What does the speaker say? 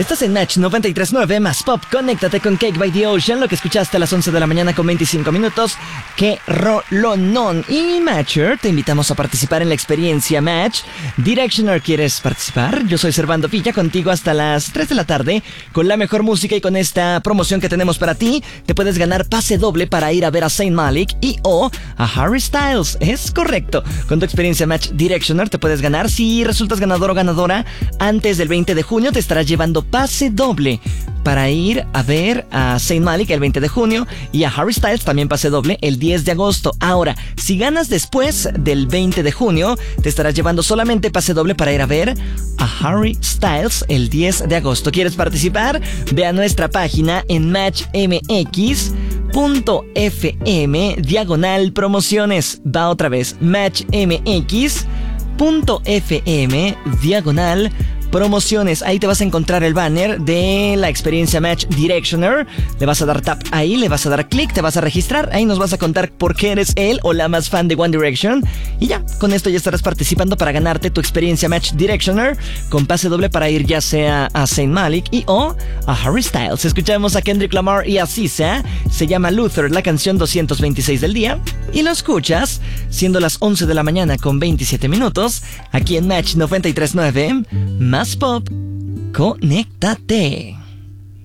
Estás en Match 93.9 más Pop. Conéctate con Cake by the Ocean, lo que escuchaste a las 11 de la mañana con 25 minutos. ¡Qué rolonón! Y Matcher, te invitamos a participar en la experiencia Match Directioner. ¿Quieres participar? Yo soy Servando Villa, contigo hasta las 3 de la tarde con la mejor música, y con esta promoción que tenemos para ti, te puedes ganar pase doble para ir a ver a Zayn Malik y o a Harry Styles. Es correcto. Con tu experiencia Match Directioner te puedes ganar. Si resultas ganador o ganadora antes del 20 de junio, te estarás llevando pase doble para ir a ver a Zayn Malik el 20 de junio y a Harry Styles también pase doble el 10 de agosto. Ahora, si ganas después del 20 de junio, te estarás llevando solamente pase doble para ir a ver a Harry Styles el 10 de agosto. ¿Quieres participar? Ve a nuestra página en matchmx.fm/promociones. Va otra vez, matchmx.fm/promociones. Ahí te vas a encontrar el banner de la experiencia Match Directioner. Le vas a dar tap ahí, le vas a dar clic, te vas a registrar. Ahí nos vas a contar por qué eres él o la más fan de One Direction. Y ya, con esto ya estarás participando para ganarte tu experiencia Match Directioner con pase doble para ir ya sea a Zayn Malik y o a Harry Styles. Escuchamos a Kendrick Lamar y a SZA. Se llama Luther, la canción 226 del día. Y lo escuchas siendo las 11 de la mañana con 27 minutos aquí en Match 93.9 más Pop. Conéctate.